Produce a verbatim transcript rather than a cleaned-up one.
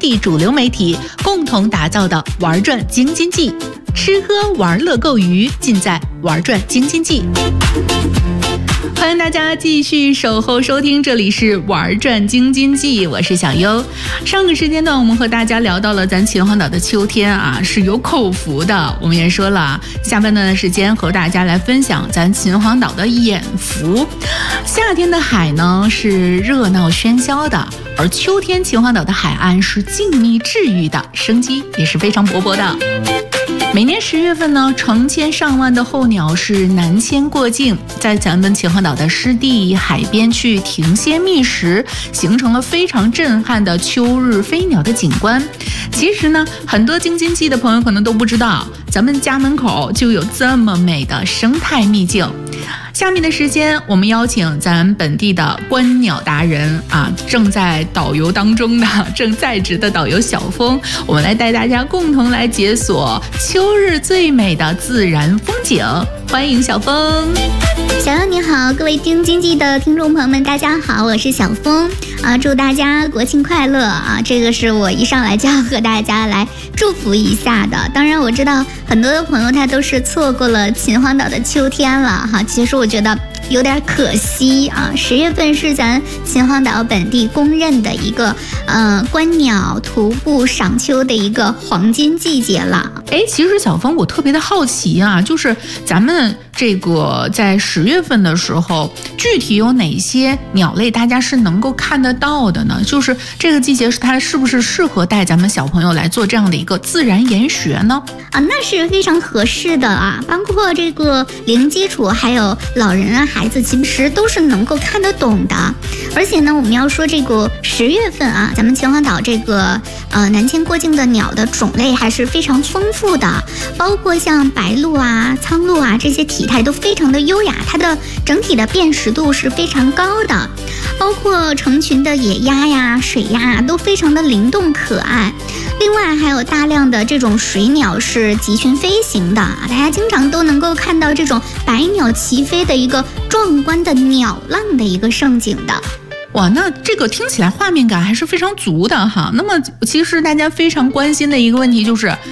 地主流媒体共同打造的玩转京津冀，吃喝玩乐购娱尽在玩转京津冀。欢迎大家继续守候收听，这里是玩转京津冀，我是小优。上个时间段我们和大家聊到了咱秦皇岛的秋天啊是有口福的，我们也说了下半段的时间和大家来分享咱秦皇岛的眼福。夏天的海呢是热闹喧嚣的，而秋天秦皇岛的海岸是静谧治愈的，生机也是非常勃勃的。每年十月份呢，成千上万的候鸟是南迁过境，在咱们秦皇岛的湿地海边去停歇觅食，形成了非常震撼的秋日飞鸟的景观。其实呢，很多京津冀的朋友可能都不知道，咱们家门口就有这么美的生态秘境。下面的时间，我们邀请咱本地的观鸟达人啊，正在导游当中的、正在职的导游小峰，我们来带大家共同来解锁秋日最美的自然风景。欢迎小峰。 小优你好，各位京津冀的听众朋友们，大家好，我是小峰啊，祝大家国庆快乐啊！这个是我一上来就要和大家来祝福一下的。当然我知道很多的朋友他都是错过了秦皇岛的秋天了哈，其实我觉得有点可惜啊。十月份是咱秦皇岛本地公认的一个呃观鸟、徒步、赏秋的一个黄金季节了。 哎，其实小峰我特别的好奇啊，就是咱们这个在十月份的时候，具体有哪些鸟类大家是能够看得到的呢？就是这个季节是它是不是适合带咱们小朋友来做这样的一个自然研学呢？ 啊，那是非常合适的啊，包括这个零基础还有老人啊孩子其实都是能够看得懂的。而且呢，我们要说这个十月份啊，咱们秦皇岛这个呃南迁过境的鸟的种类还是非常丰富的，包括像白鹭啊、苍鹭啊，这些体态都非常的优雅，它的整体的辨识度是非常高的。包括成群的野鸭呀、水鸭都非常的灵动可爱。另外还有大量的这种水鸟是集群飞行的，大家经常都能够看到这种百鸟齐飞的一个壮观的鸟浪的一个盛景的。 哇，那这个听起来画面感还是非常足的哈。那么其实大家非常关心的一个问题就是，